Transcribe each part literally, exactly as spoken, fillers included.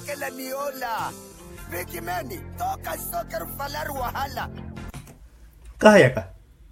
que la niola. Vicky Meni, toca soccer falar wahala. Kaya ka.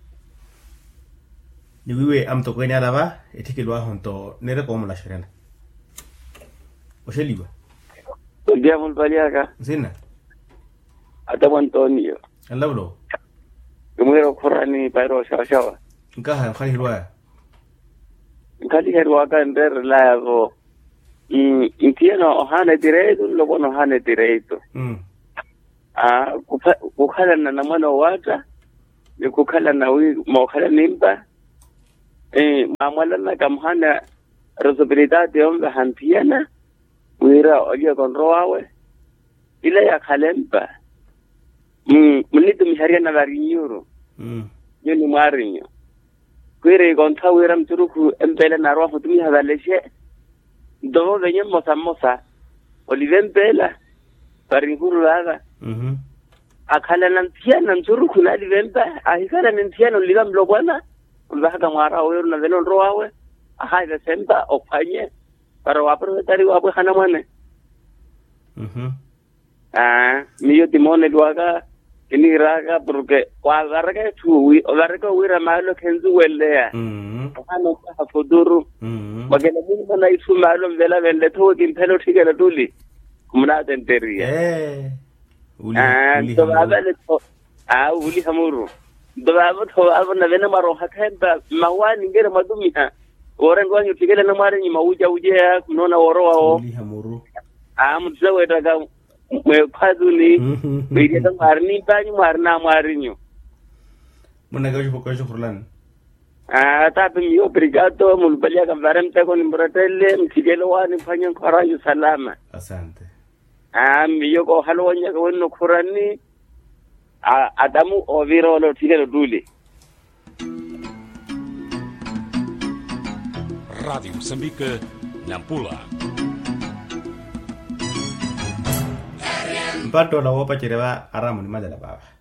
Ni wiwe am to kwenya laba etikilwa honto nere ko mala shirena. Osheliba. Dia mun baliaka. Zina. Ata Antonio. Alablo. Kumero korani pairo shawa. Nkaha khali hirwa. Nkali hirwa ka nder lavo. Mm, intiano hana direito, logo no hana direito. Mm. Ah, kukhala na namana wata. Ni kukhala na wi mokhala nimba. Eh, mamala na kamhana responsabilidad de hombre hantiana. Wira olia con roawe. Ila ya kalemba. Mm, munito miharia na varinyuro. Mm. Yo ni marinyo. Kwire gonta wira mturuku empele na roa futumi havaleshe. Domo venye mosa mosa. Oliven pela. Paringuru laga. Mhm. Akala nantiana mturuku na livemba. Ahikala nantiana oliva mlogwana. Ulvahaka mwara wiro na veno roawe. Aha de semba opanye. Para waprovechar wapo hana mane. Mhm. Ah, miyo timone luaga kini raga porque kwa garga tuwi, o garga wira malo kenzu welea. Mhm. Hano ka foduru. Mhm. Magena mungu na isu malo vela vende to kimpelo tigela tuli. Kumna tenteria. Eh. Uli. Ah, uli to hamuru. baba to. Ah, uli hamuru. Do baba to baba na vena maro hakenda mawani ngere madumia. Orengo anyu tigela na mari ni mauja uje kunona woroa o. Uli hamuru. Ah, mtsawe daga mwe khazuni. Bidi da marni banyu marna marinyo. Muna gajo poko gajo furlan. Ah, tapi mi obrigado mulbalia ka varemta con imbratelle mtigelo wani fanyan kharayu salama. Asante. Ah, mi yoko halwanya ko no khurani. Ah, adamu oviro lo tigelo duli. Rádio Moçambique, Nampula. Mpato la wopa chireba aramu ni madala baba.